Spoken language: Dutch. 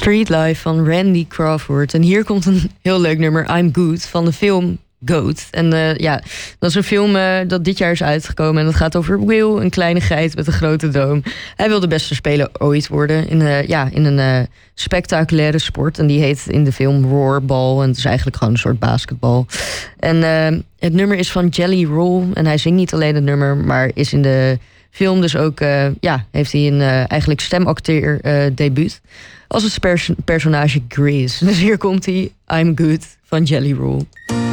Street Life van Randy Crawford. En hier komt een heel leuk nummer, I'm Good, van de film Goat. En dat is een film dat dit jaar is uitgekomen. En dat gaat over Will, een kleine geit met een grote droom. Hij wil de beste speler ooit worden in een spectaculaire sport. En die heet in de film Roarball. En het is eigenlijk gewoon een soort basketbal. En het nummer is van Jelly Roll. En hij zingt niet alleen het nummer, maar is in de film dus ook... heeft hij een eigenlijk stemacteur debuut. Als het personage Grizz. Dus hier komt hij, I'm Good, van Jelly Roll.